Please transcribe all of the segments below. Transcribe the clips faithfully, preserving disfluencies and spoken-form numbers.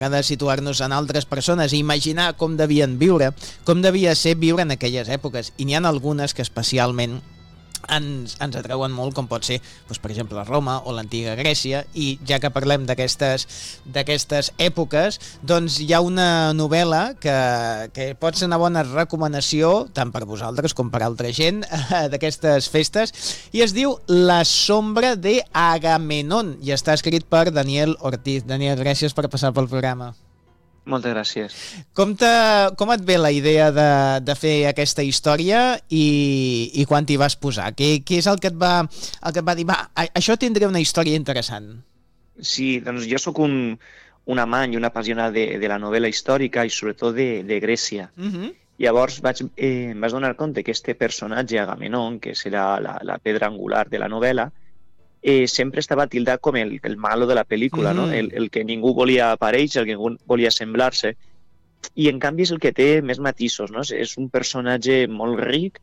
de situar-nos en altres persones i imaginar com devien viure, com devia ser viure en aquelles èpoques. I n'hi ha algunes que especialment ens, ens atreuen molt, com pot ser, doncs, per exemple, Roma o l'antiga Grècia, i ja que parlem d'aquestes d'aquestes èpoques, doncs hi ha una novel·la que, que pot ser una bona recomanació, tant per vosaltres com per altra gent, d'aquestes festes, i es diu La sombra de Agamenón, i està escrit per Daniel Ortiz. Daniel, gràcies per passar pel programa. Moltes gràcies. Com, te, com et ve la idea de, de fer aquesta història i, i quan t'hi vas posar? Què, què és el que et va, el que et va dir, va, això tindré una història interessant? Sí, doncs jo sóc un, un amant i un apassionat de, de la novel·la històrica i sobretot de, de Grècia. Uh-huh. Llavors vaig, eh, em vaig donar compte que este personatge, Agamenón, que serà la, la pedra angular de la novel·la, Eh, sempre estava tildat com el, el malo de la pel·lícula, mm-hmm. no? el, el que ningú volia aparèixer, el que ningú volia semblar-se. I en canvi és el que té més matisos, no? És un personatge molt ric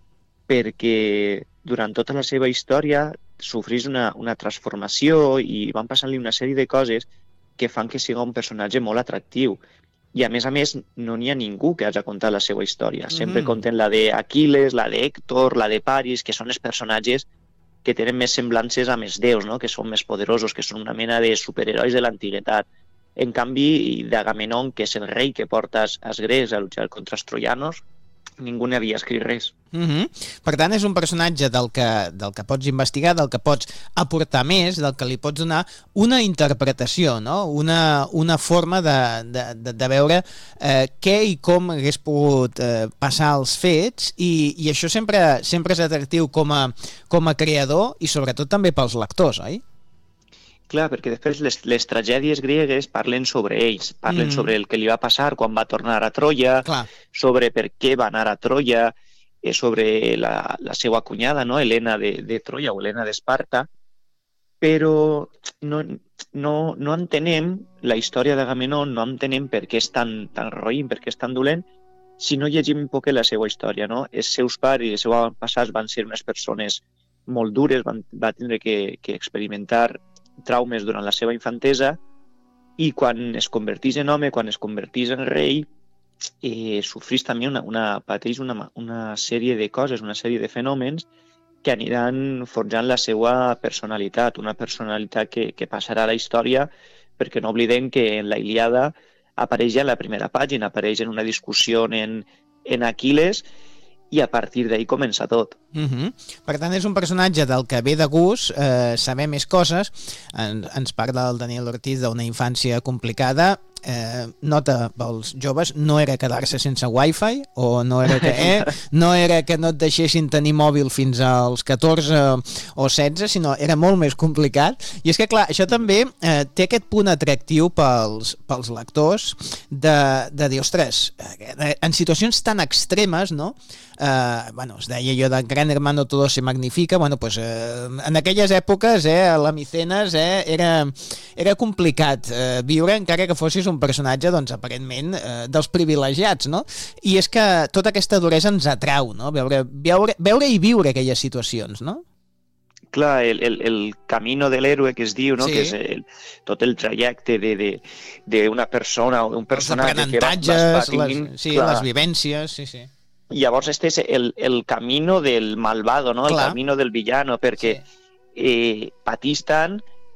perquè durant tota la seva història sofreix una, una transformació i van passant-li una sèrie de coses que fan que sigui un personatge molt atractiu. I a més a més no n'hi ha ningú que hagi contat la seva història. Sempre mm-hmm. conten la d'Aquiles, la d'Hèctor, la de Paris, que són els personatges que tenen més semblances amb els déus, no? Que són més poderosos, que són una mena de superherois de l'antiguitat. En canvi, d'Agamenón, que és el rei que porta els grecs a luchar contra els troianos, ningú n'havia escrit res. Mm-hmm. Per tant, és un personatge del que, del que pots investigar, del que pots aportar més, del que li pots donar una interpretació, no? una, una forma de, de, de, de veure eh, què i com hagués pogut eh, passar els fets, i, i això sempre, sempre és atractiu com a, com a creador i sobretot també pels lectors, oi? Clar, perquè després les, les tragèdies griegues parlen sobre ells, parlen mm. sobre el que li va passar quan va tornar a Troia, Clar. sobre per què va anar a Troia, eh, sobre la, la seva cunyada, no? Helena de, de Troia o Helena d'Esparta, però no, no, no entenem la història d'Agamenón, no entenem per què és tan, tan roïn, per què és tan dolent, si no llegim un poc la seva història, no? Els seus pares i els seus avantpassats van ser unes persones molt dures, van, va tindre que, que experimentar traumes durant la seva infantesa, i quan es convertís en home, quan es convertís en rei, eh, sofrís també una, una, pateix una, una sèrie de coses, una sèrie de fenòmens que aniran forjant la seva personalitat, una personalitat que, que passarà a la història, perquè no oblidem que en la Ilíada apareix ja en la primera pàgina, apareix en una discussió en, en Aquiles, i a partir d'ahir comença tot. Uh-huh. Per tant, és un personatge del que ve de gust eh, saber més coses. En, ens parla el Daniel Ortiz d'una infància complicada. Eh, nota pels joves, no era quedar-se sense wifi, o no era que eh, no era que no et deixessin tenir mòbil fins als catorze o setze, sinó era molt més complicat. I és que clar, això també eh, té aquest punt atractiu pels, pels lectors de, de dir, ostres, eh, en situacions tan extremes, no? Eh, bueno, es deia jo de Gran Hermano todo se magnifica, bueno, pues, eh, en aquelles èpoques, eh, a la Micenes, eh, era, era complicat eh, viure, encara que fossis un personatge, doncs, aparentment, eh, dels privilegiats, no? I és que tota aquesta duresa ens atrau, no? Veure, veure, veure i viure aquelles situacions, no? Clar, el, el, el camino de l'héroe que es diu, no? Sí. Que és el, tot el trajecte d'una persona o un personatge que vas, vas patint. Les, sí, clar. Les vivències, sí, sí. Llavors este és el, el camino del malvado, no? Clar. El camino del villano, perquè sí. eh, patís tant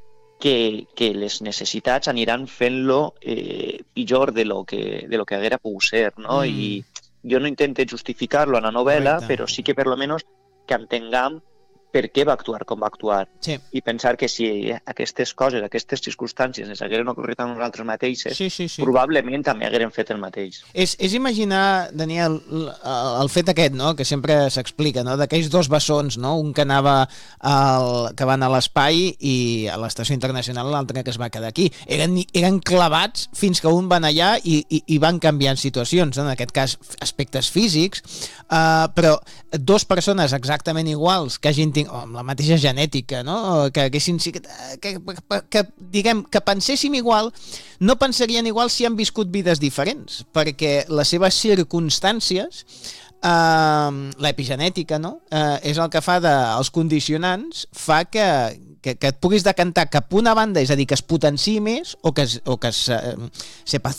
que, que les necessitats aniran fent-lo eh, pitjor de lo que, de lo que haguera pogut ser, no? Mm. I jo no intento justificar-lo en la novel·la, Correcte. Però sí que per lo menos que entenguem per què va actuar com va actuar. Sí. I pensar que si aquestes coses, aquestes circumstàncies ens hagueren ocorrit a nosaltres mateixes, sí, sí, sí. probablement també hagueren fet el mateix. És, és imaginar, Daniel, el, el fet aquest, no?, que sempre s'explica, no?, d'aquells dos bessons, no?, un que anava al, que van a l'espai i a l'estació internacional, l'altre que es va quedar aquí. Eren, eren clavats fins que un van allà i, i, i van canviant situacions, no? En aquest cas aspectes físics, uh, però dos persones exactament iguals que hagin tingut o amb la mateixa genètica, no? Que haguessin que, que, que, que diguem que penséssim igual, no pensarien igual si han viscut vides diferents, perquè les seves circumstàncies, eh, l'epigenètica, no? Eh, és el que fa de, els condicionants, fa que, que, que et puguis decantar cap una banda, és a dir, que es potenciï més o que es, o que es, eh, se